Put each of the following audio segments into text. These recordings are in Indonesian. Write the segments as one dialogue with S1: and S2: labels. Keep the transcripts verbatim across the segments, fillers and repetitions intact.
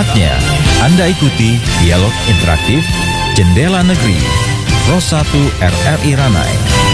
S1: Saatnya Anda ikuti dialog interaktif Jendela Negeri Ros satu R R I Ranai.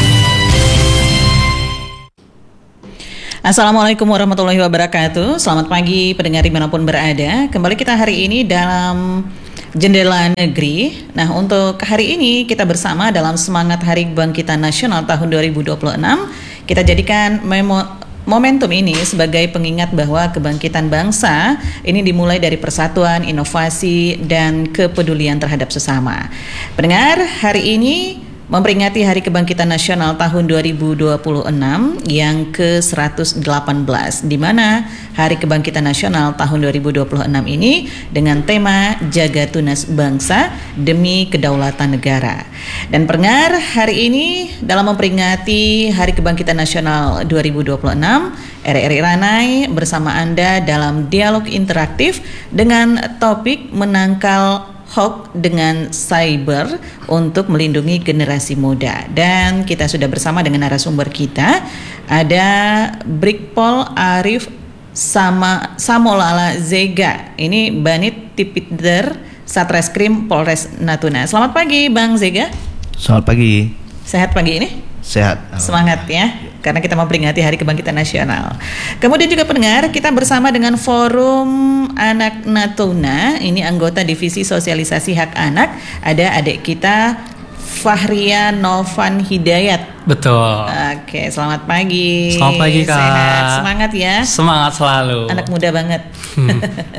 S2: Assalamualaikum warahmatullahi wabarakatuh. Selamat pagi pendengar dimanapun berada. Kembali kita hari ini dalam Jendela Negeri. Nah, untuk hari ini kita bersama dalam semangat Hari Kebangkitan Nasional tahun dua ribu dua puluh enam. Kita jadikan memo Momentum ini sebagai pengingat bahwa kebangkitan bangsa ini dimulai dari persatuan, inovasi, dan kepedulian terhadap sesama. Pendengar, hari ini memperingati Hari Kebangkitan Nasional tahun dua ribu dua puluh enam yang ke seratus delapan belas, di mana Hari Kebangkitan Nasional tahun dua ribu dua puluh enam ini dengan tema Jaga Tunas Bangsa Demi Kedaulatan Negara. Dan pendengar, hari ini dalam memperingati Hari Kebangkitan Nasional dua ribu dua puluh enam, R R I Ranai bersama Anda dalam dialog interaktif dengan topik menangkal hoax dengan cyber untuk melindungi generasi muda. Dan kita sudah bersama dengan narasumber kita, ada Brigpol Arif sama Samolala Zega. Ini Banit Tipiter Satreskrim Polres Natuna. Selamat pagi Bang Zega.
S3: Selamat pagi.
S2: Sehat pagi ini?
S3: Sehat.
S2: Semangat ya, karena kita memperingati Hari Kebangkitan Nasional. Kemudian juga pendengar, kita bersama dengan Forum Anak Natuna. Ini anggota Divisi Sosialisasi Hak Anak. Ada adik kita Fahria Novan Hidayat.
S4: Betul.
S2: Oke, selamat pagi.
S4: Selamat pagi Kak.
S2: Sehat, semangat ya.
S4: Semangat selalu.
S2: Anak muda banget. Hmm.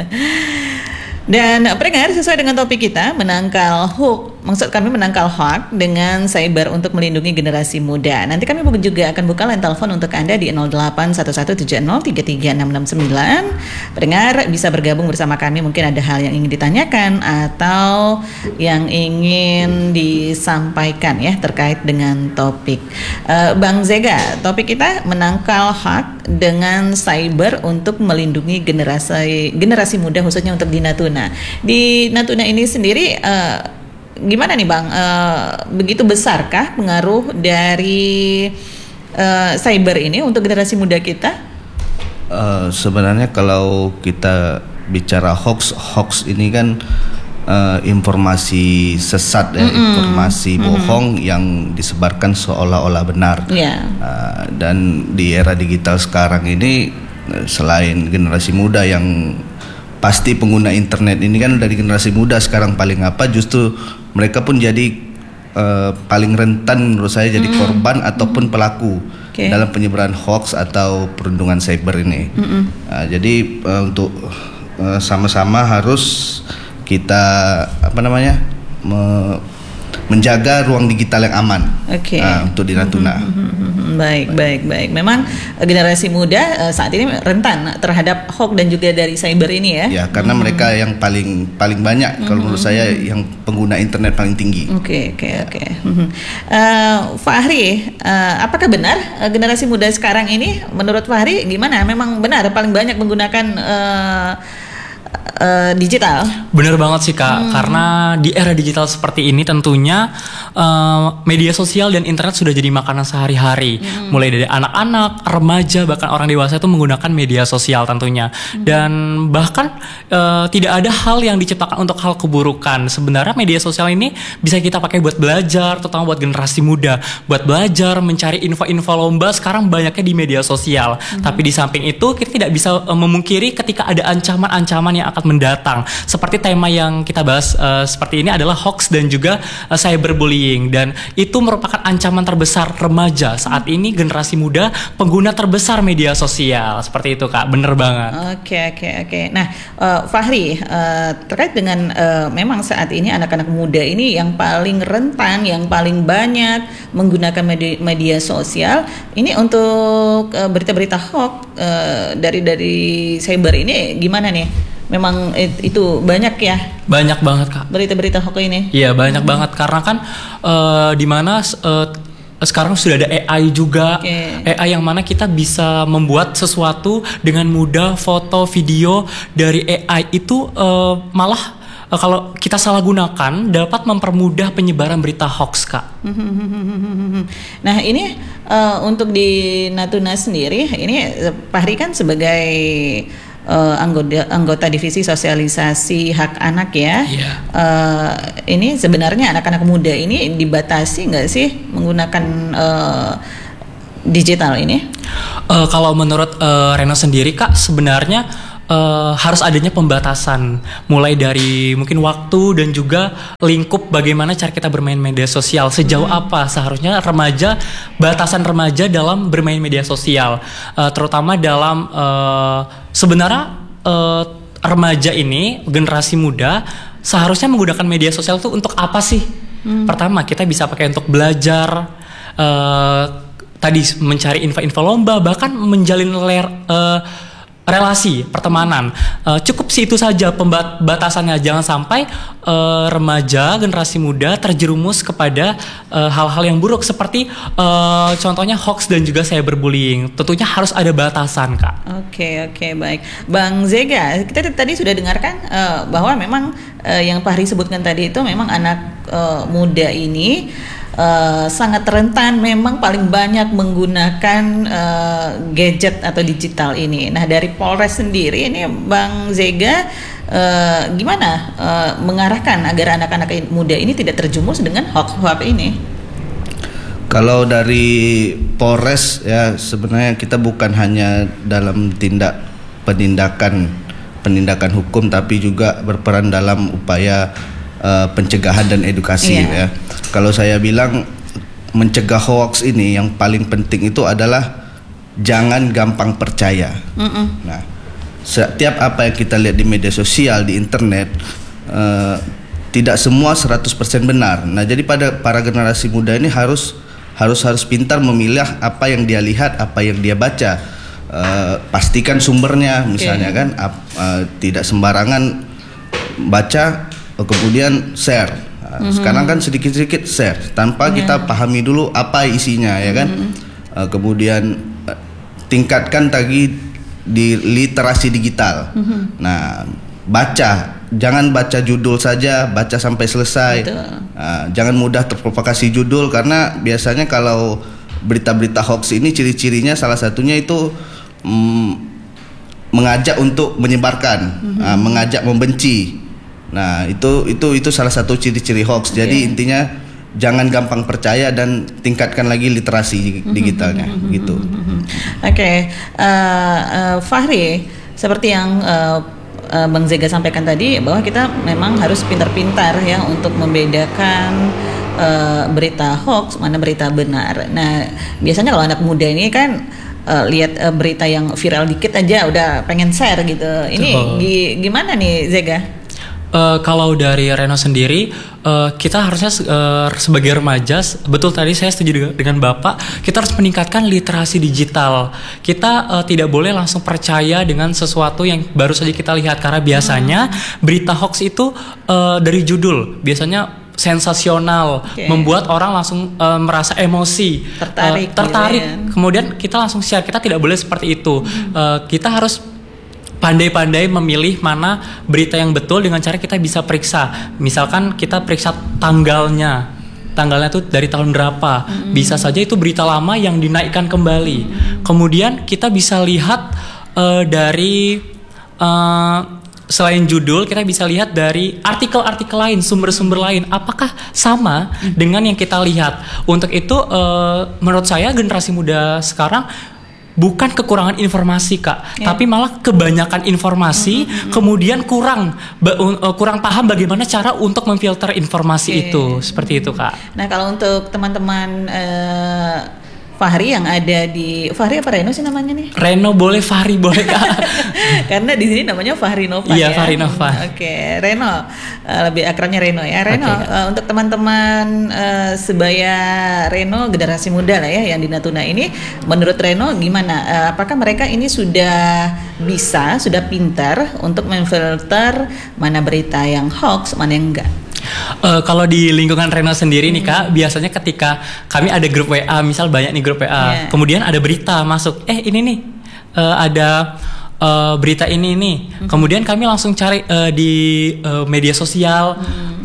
S2: Dan pendengar, sesuai dengan topik kita, menangkal hoax, maksud kami menangkal hoax dengan cyber untuk melindungi generasi muda. Nanti kami juga akan buka line telepon untuk Anda di nol delapan satu satu tujuh nol tiga tiga enam enam sembilan. Pendengar bisa bergabung bersama kami, mungkin ada hal yang ingin ditanyakan atau yang ingin disampaikan ya terkait dengan topik. Uh, Bang Zega, topik kita menangkal hoax dengan cyber untuk melindungi generasi generasi muda, khususnya untuk di Natuna. Di Natuna ini sendiri uh, gimana nih Bang? Uh, begitu besarkah pengaruh dari uh, cyber ini untuk generasi muda kita?
S3: Uh, sebenarnya kalau kita bicara hoax, hoax ini kan uh, informasi sesat ya, mm-hmm. informasi mm-hmm. bohong yang disebarkan seolah-olah benar. Yeah. Uh, dan di era digital sekarang ini, selain generasi muda yang pasti pengguna internet ini kan dari generasi muda sekarang paling apa, justru mereka pun jadi uh, paling rentan menurut saya jadi mm-hmm. korban ataupun pelaku okay. dalam penyebaran hoax atau perundungan cyber ini. Mm-hmm. Uh, jadi uh, untuk uh, sama-sama harus kita apa namanya me- menjaga ruang digital yang aman okay. uh, untuk di Natuna.
S2: Mm-hmm. Baik, baik, baik. Memang generasi muda uh, saat ini rentan terhadap hoax dan juga dari cyber ini ya.
S3: Ya, karena mm-hmm. mereka yang paling paling banyak mm-hmm. kalau menurut saya yang pengguna internet paling tinggi.
S2: Oke, oke, oke. Fahri, uh, apakah benar uh, generasi muda sekarang ini, menurut Fahri gimana? Memang benar paling banyak menggunakan uh, Uh, digital?
S4: Bener banget sih Kak, hmm. karena di era digital seperti ini tentunya uh, media sosial dan internet sudah jadi makanan sehari-hari. Hmm. Mulai dari anak-anak, remaja, bahkan orang dewasa itu menggunakan media sosial tentunya. Hmm. Dan bahkan uh, tidak ada hal yang diciptakan untuk hal keburukan. Sebenarnya media sosial ini bisa kita pakai buat belajar, terutama buat generasi muda. Buat belajar, mencari info-info lomba, sekarang banyaknya di media sosial. Hmm. Tapi di samping itu kita tidak bisa uh, memungkiri ketika ada ancaman-ancaman yang akan mendatang. Seperti tema yang kita bahas uh, seperti ini adalah hoax dan juga uh, cyberbullying, dan itu merupakan ancaman terbesar remaja saat ini, generasi muda pengguna terbesar media sosial. Seperti itu Kak, bener banget.
S2: Oke oke oke. Nah uh, Fahri, uh, terkait dengan uh, memang saat ini anak-anak muda ini yang paling rentan, yang paling banyak menggunakan media, media sosial ini untuk uh, berita-berita hoax uh, dari dari cyber ini gimana nih? Memang itu banyak ya?
S4: Banyak banget Kak,
S2: berita-berita hoax ini.
S4: Iya banyak hmm. banget, karena kan uh, di mana uh, sekarang sudah ada A I juga. Okay. A I yang mana kita bisa membuat sesuatu dengan mudah, foto, video dari A I itu uh, malah uh, kalau kita salah gunakan dapat mempermudah penyebaran berita hoax Kak.
S2: Nah ini uh, untuk di Natuna sendiri, ini Fahri kan sebagai uh, anggota anggota divisi sosialisasi hak anak ya.
S4: Iya.
S2: Uh, ini sebenarnya anak-anak muda ini dibatasi nggak sih menggunakan uh, digital ini?
S4: Uh, kalau menurut uh, Reno sendiri Kak, sebenarnya Uh, harus adanya pembatasan mulai dari mungkin waktu dan juga lingkup bagaimana cara kita bermain media sosial, sejauh hmm. apa seharusnya remaja, batasan remaja dalam bermain media sosial, uh, terutama dalam uh, sebenarnya uh, remaja ini, generasi muda seharusnya menggunakan media sosial itu untuk apa sih? Hmm. Pertama, kita bisa pakai untuk belajar, uh, tadi mencari info-info lomba, bahkan menjalin ler, uh, relasi pertemanan. Uh, cukup sih itu saja pembatasannya. Jangan sampai uh, remaja generasi muda terjerumus kepada uh, hal-hal yang buruk seperti uh, contohnya hoax dan juga cyberbullying. Tentunya harus ada batasan, Kak.
S2: Oke oke baik, Bang Zega, kita tadi sudah dengarkan uh, bahwa memang uh, yang Pak Hari sebutkan tadi itu memang anak uh, muda ini Uh, sangat rentan, memang paling banyak menggunakan uh, gadget atau digital ini. Nah, dari Polres sendiri ini Bang Zega uh, gimana uh, mengarahkan agar anak-anak muda ini tidak terjumus dengan hoax-hoax ini?
S3: Kalau dari Polres ya, sebenarnya kita bukan hanya dalam tindak penindakan penindakan hukum, tapi juga berperan dalam upaya Uh, pencegahan dan edukasi yeah. ya. Kalau saya bilang mencegah hoax ini yang paling penting itu adalah jangan gampang percaya. Mm-mm. Nah, setiap apa yang kita lihat di media sosial, di internet, uh, tidak semua seratus persen benar. Nah, jadi pada para generasi muda ini harus harus harus pintar memilah apa yang dia lihat, apa yang dia baca. Uh, pastikan sumbernya, misalnya okay. kan, uh, tidak sembarangan baca kemudian share. Nah, mm-hmm. Sekarang kan sedikit-sedikit share tanpa yeah. kita pahami dulu apa isinya, ya kan. Mm-hmm. Uh, kemudian uh, tingkatkan tadi di literasi digital. Mm-hmm. Nah, baca, jangan baca judul saja, baca sampai selesai. Uh, jangan mudah terprovokasi judul, karena biasanya kalau berita-berita hoax ini ciri-cirinya salah satunya itu mm, mengajak untuk menyebarkan, mm-hmm. uh, mengajak membenci. Nah, itu itu itu salah satu ciri-ciri hoax. Okay. Jadi intinya jangan gampang percaya dan tingkatkan lagi literasi digitalnya, mm-hmm. gitu.
S2: Oke, okay. uh, uh, Fahri, seperti yang uh, uh, Bang Zega sampaikan tadi, bahwa kita memang harus pintar-pintar ya untuk membedakan uh, berita hoax mana berita benar. Nah, biasanya kalau anak muda ini kan uh, lihat uh, berita yang viral dikit aja udah pengen share gitu. Ini oh. gi- gimana nih Zega?
S4: Uh, kalau dari Reno sendiri, uh, kita harusnya uh, sebagai remaja, betul tadi saya setuju dengan, dengan Bapak, kita harus meningkatkan literasi digital. Kita uh, tidak boleh langsung percaya dengan sesuatu yang baru saja kita lihat, karena biasanya hmm. berita hoax itu uh, dari judul, biasanya sensasional, okay. membuat orang langsung uh, merasa emosi,
S2: tertarik,
S4: uh, tertarik.
S2: Gitu ya.
S4: Kemudian kita langsung share. Kita tidak boleh seperti itu. Hmm. Uh, kita harus pandai-pandai memilih mana berita yang betul dengan cara kita bisa periksa. Misalkan kita periksa tanggalnya. Tanggalnya itu dari tahun berapa. Mm-hmm. Bisa saja itu berita lama yang dinaikkan kembali. Mm-hmm. Kemudian kita bisa lihat uh, dari uh, selain judul, kita bisa lihat dari artikel-artikel lain, sumber-sumber lain, apakah sama mm-hmm. dengan yang kita lihat. Untuk itu uh, menurut saya generasi muda sekarang bukan kekurangan informasi, Kak, yeah. tapi malah kebanyakan informasi, mm-hmm. kemudian kurang ba- uh, kurang paham bagaimana cara untuk memfilter informasi okay. itu, seperti itu, Kak.
S2: Nah, kalau untuk teman-teman uh, Fahri yang ada di Fahri apa Reno sih namanya nih?
S4: Reno boleh, Fahri boleh, Kak.
S2: Karena di sini namanya Fahri Nova
S4: iya,
S2: ya. Iya,
S4: Fahri Nova.
S2: Oke, okay. Reno uh, lebih akrabnya Reno ya. Reno okay. uh, untuk teman-teman uh, sebaya Reno generasi muda lah ya yang di Natuna ini, menurut Reno gimana? Uh, apakah mereka ini sudah bisa, sudah pintar untuk memfilter mana berita yang hoax, mana yang enggak?
S4: Uh, kalau di lingkungan Reno sendiri hmm. nih Kak, biasanya ketika kami ada grup W A, misal banyak nih grup W A, yeah. kemudian ada berita masuk, eh ini nih uh, ada uh, berita ini nih, hmm. kemudian kami langsung cari uh, di uh, media sosial, hmm.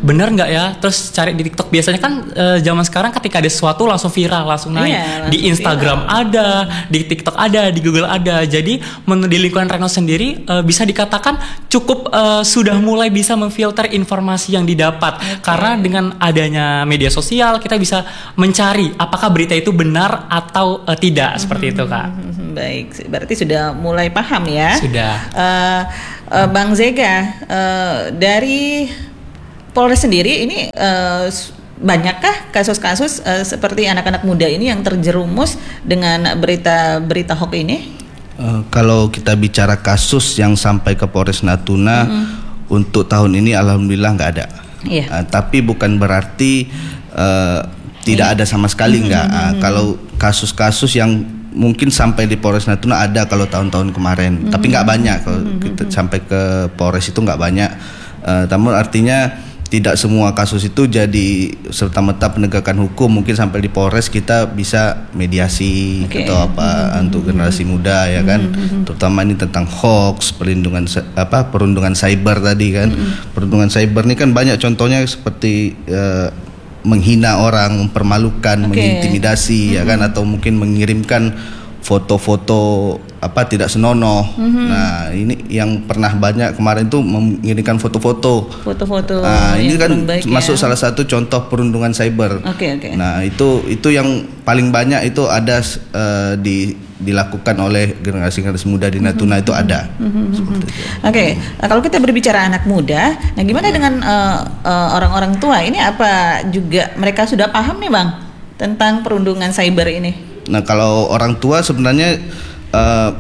S4: bener nggak ya? Terus cari di TikTok. Biasanya kan uh, zaman sekarang ketika ada sesuatu langsung viral, langsung naik.
S2: Iya, langsung
S4: di Instagram
S2: viral.
S4: ada, di TikTok ada, di Google ada. Jadi menurut di lingkungan Reno sendiri uh, bisa dikatakan cukup uh, sudah mulai bisa memfilter informasi yang didapat.
S2: Okay.
S4: Karena dengan adanya media sosial kita bisa mencari apakah berita itu benar atau uh, tidak, mm-hmm. seperti itu Kak.
S2: Baik, berarti sudah mulai paham ya.
S4: Sudah.
S2: Uh, uh, Bang Zega, uh, dari Polres sendiri ini uh, banyakkah kasus-kasus uh, seperti anak-anak muda ini yang terjerumus dengan berita-berita hoax ini?
S3: Uh, kalau kita bicara kasus yang sampai ke Polres Natuna, mm-hmm. untuk tahun ini alhamdulillah nggak ada.
S2: Iya.
S3: Uh, tapi bukan berarti uh, tidak ada sama sekali, mm-hmm. nggak. Uh, kalau kasus-kasus yang mungkin sampai di Polres Natuna ada kalau tahun-tahun kemarin, mm-hmm. tapi nggak banyak. Kalau mm-hmm. kita sampai ke Polres itu nggak banyak. Uh, namun artinya tidak semua kasus itu jadi serta-merta penegakan hukum. Mungkin sampai di Polres kita bisa mediasi, okay. atau apa, mm-hmm. untuk generasi muda ya kan, mm-hmm. terutama ini tentang hoax, perlindungan apa perundungan cyber tadi kan, mm-hmm. perundungan cyber ini kan banyak contohnya seperti uh, menghina orang, mempermalukan, okay. mengintimidasi, mm-hmm. ya kan, atau mungkin mengirimkan foto-foto apa tidak senonoh. Mm-hmm. Nah, ini yang pernah banyak kemarin tuh mengirimkan foto-foto.
S2: Foto-foto.
S3: Nah, ini kan
S2: baik,
S3: masuk
S2: ya.
S3: salah satu contoh perundungan cyber.
S2: Oke, okay, oke. Okay.
S3: Nah, itu itu yang paling banyak itu ada uh, di dilakukan oleh generasi-generasi muda di Natuna, mm-hmm. itu ada. Mm-hmm. Seperti itu. Oke,
S2: okay. Nah, kalau kita berbicara anak muda, nah gimana yeah. dengan uh, uh, orang-orang tua? Ini apa juga mereka sudah paham nih Bang tentang perundungan cyber ini?
S3: Nah, kalau orang tua sebenarnya uh,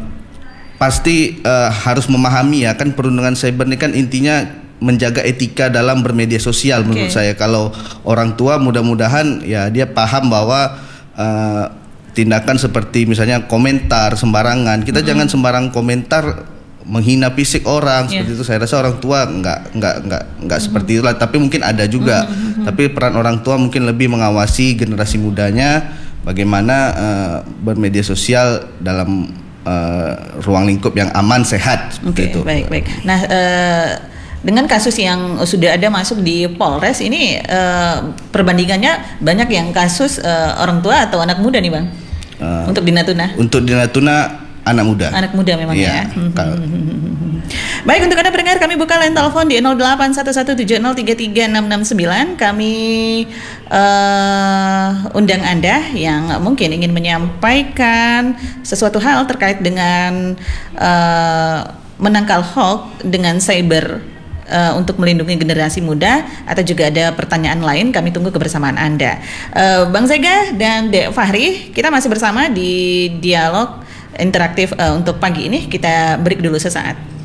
S3: pasti uh, harus memahami ya kan, perundungan cyber ini kan intinya menjaga etika dalam bermedia sosial. Okay. Menurut saya kalau orang tua mudah-mudahan ya dia paham bahwa uh, tindakan seperti misalnya komentar sembarangan, kita mm-hmm. jangan sembarang komentar menghina fisik orang, yeah. seperti itu. Saya rasa orang tua nggak nggak nggak nggak mm-hmm. seperti itulah, tapi mungkin ada juga. Mm-hmm. Tapi peran orang tua mungkin lebih mengawasi generasi mudanya bagaimana uh, bermedia sosial dalam uh, ruang lingkup yang aman, sehat, seperti
S2: okay,
S3: itu.
S2: Baik, baik. Nah, uh, dengan kasus yang sudah ada masuk di Polres ini, uh, perbandingannya banyak yang kasus uh, orang tua atau anak muda nih Bang? Uh, untuk di Natuna? Untuk
S3: di Natuna anak muda.
S2: Anak muda memang ya. ya.
S3: Kalau
S2: baik, untuk Anda pendengar, kami buka line telepon di nol delapan satu satu tujuh nol tiga tiga enam enam sembilan. Kami uh, undang Anda yang mungkin ingin menyampaikan sesuatu hal terkait dengan uh, menangkal hoax dengan cyber uh, untuk melindungi generasi muda, atau juga ada pertanyaan lain. Kami tunggu kebersamaan Anda. Uh, Bang Zega dan Dek Fahri, kita masih bersama di dialog interaktif uh, untuk pagi ini. Kita break dulu sesaat.